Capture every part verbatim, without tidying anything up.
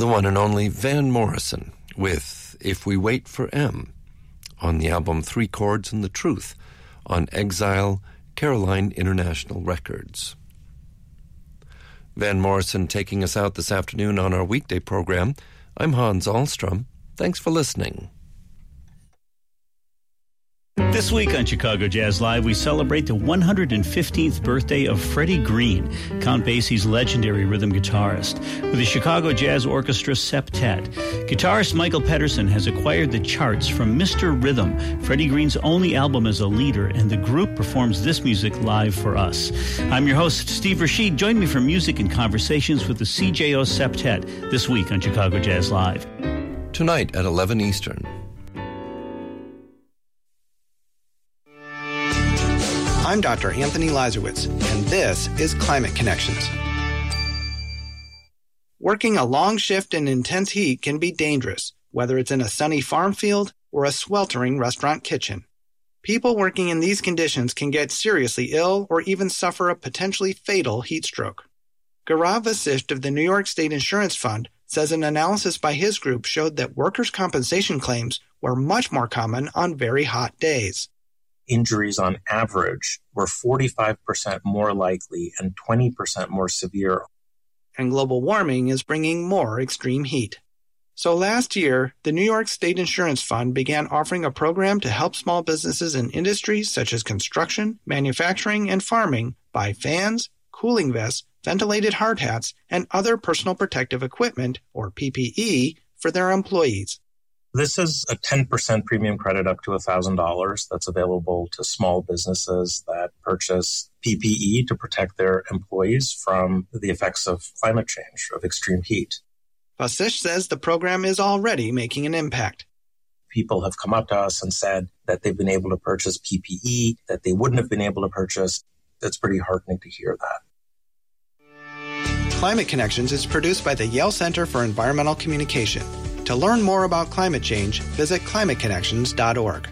the one and only Van Morrison with If We Wait for M on the album Three Chords and the Truth on Exile Caroline International Records. Van Morrison taking us out this afternoon on our weekday program. I'm Hans Ahlstrom. Thanks for listening. This week on Chicago Jazz Live, we celebrate the one hundred fifteenth birthday of Freddie Green, Count Basie's legendary rhythm guitarist, with the Chicago Jazz Orchestra Septet. Guitarist Michael Pedersen has acquired the charts from Mister Rhythm, Freddie Green's only album as a leader, and the group performs this music live for us. I'm your host, Steve Rashid. Join me for music and conversations with the C J O Septet this week on Chicago Jazz Live. Tonight at eleven Eastern. I'm Doctor Anthony Lazarowitz, and this is Climate Connections. Working a long shift in intense heat can be dangerous, whether it's in a sunny farm field or a sweltering restaurant kitchen. People working in these conditions can get seriously ill or even suffer a potentially fatal heat stroke. Gaurav Vasisht of the New York State Insurance Fund says an analysis by his group showed that workers' compensation claims were much more common on very hot days. Injuries on average were forty-five percent more likely and twenty percent more severe. And global warming is bringing more extreme heat. So last year, the New York State Insurance Fund began offering a program to help small businesses in industries such as construction, manufacturing, and farming buy fans, cooling vests, ventilated hard hats, and other personal protective equipment, or P P E, for their employees. This is a ten percent premium credit up to one thousand dollars that's available to small businesses that purchase P P E to protect their employees from the effects of climate change, of extreme heat. Vasisht says the program is already making an impact. People have come up to us and said that they've been able to purchase P P E that they wouldn't have been able to purchase. It's pretty heartening to hear that. Climate Connections is produced by the Yale Center for Environmental Communication. To learn more about climate change, visit climate connections dot org.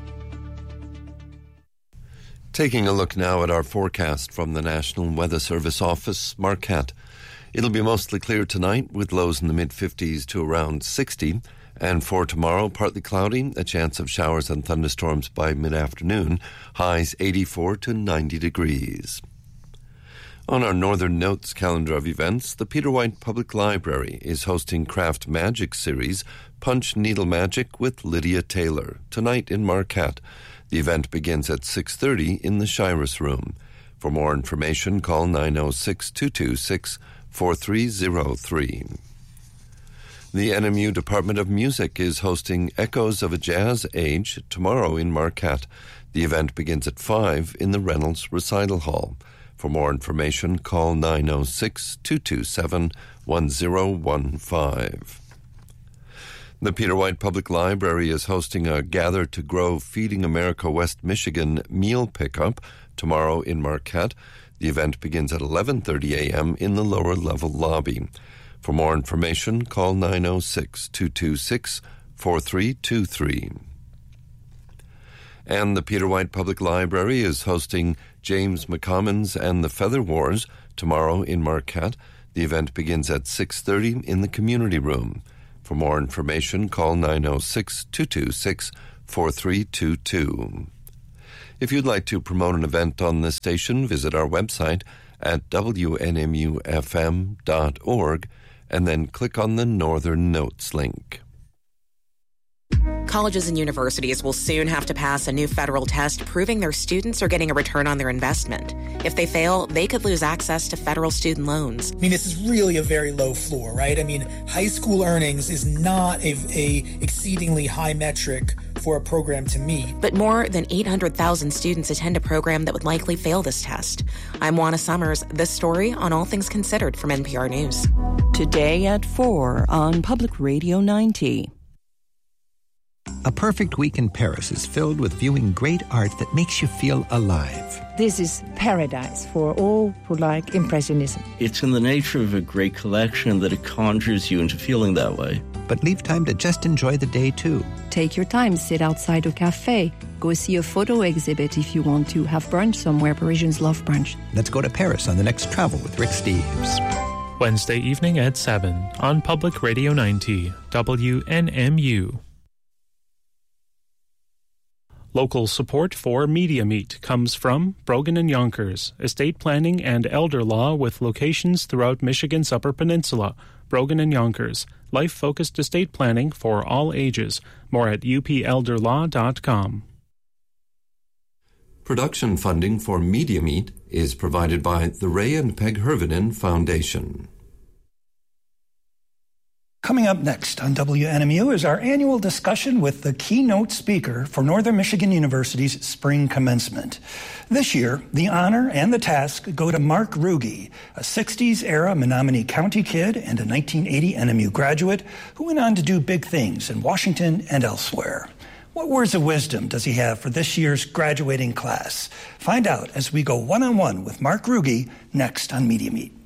Taking a look now at our forecast from the National Weather Service office, Marquette. It'll be mostly clear tonight with lows in the mid-fifties to around sixty. And for tomorrow, partly cloudy, a chance of showers and thunderstorms by mid-afternoon, highs eighty-four to ninety degrees. On our Northern Notes calendar of events, the Peter White Public Library is hosting Craft Magic series Punch Needle Magic with Lydia Taylor tonight in Marquette. The event begins at six thirty in the Shiras Room. For more information, call nine oh six, two two six, four three oh three. The N M U Department of Music is hosting Echoes of a Jazz Age tomorrow in Marquette. The event begins at five in the Reynolds Recital Hall. For more information, call nine oh six, two two seven, one oh one five. The Peter White Public Library is hosting a Gather to Grow Feeding America West Michigan meal pickup tomorrow in Marquette. The event begins at eleven thirty a.m. in the lower level lobby. For more information, call nine oh six, two two six, four three two three. And the Peter White Public Library is hosting James McCommons and the Feather Wars tomorrow in Marquette. The event begins at six thirty in the community room. For more information, call nine oh six, two two six, four three two two. If you'd like to promote an event on this station, visit our website at w n m u f m dot org and then click on the Northern Notes link. Colleges and universities will soon have to pass a new federal test proving their students are getting a return on their investment. If they fail, they could lose access to federal student loans. I mean, this is really a very low floor, right? I mean, high school earnings is not a, a exceedingly high metric for a program to meet. But more than eight hundred thousand students attend a program that would likely fail this test. I'm Juana Summers. This story on All Things Considered from N P R News. Today at four on Public Radio ninety. A perfect week in Paris is filled with viewing great art that makes you feel alive. This is paradise for all who like Impressionism. It's in the nature of a great collection that it conjures you into feeling that way. But leave time to just enjoy the day, too. Take your time, sit outside a cafe, go see a photo exhibit if you want to, have brunch somewhere. Parisians love brunch. Let's go to Paris on the next Travel with Rick Steves. Wednesday evening at seven on Public Radio ninety, W N M U. Local support for Media Meet comes from Brogan and Yonkers, estate planning and elder law with locations throughout Michigan's Upper Peninsula. Brogan and Yonkers, life-focused estate planning for all ages. More at u p elder law dot com. Production funding for Media Meet is provided by the Ray and Peg Hervinen Foundation. Coming up next on W N M U is our annual discussion with the keynote speaker for Northern Michigan University's spring commencement. This year, the honor and the task go to Mark Ruge, a sixties-era Menominee County kid and a nineteen eighty N M U graduate who went on to do big things in Washington and elsewhere. What words of wisdom does he have for this year's graduating class? Find out as we go one-on-one with Mark Ruge next on Media Meet.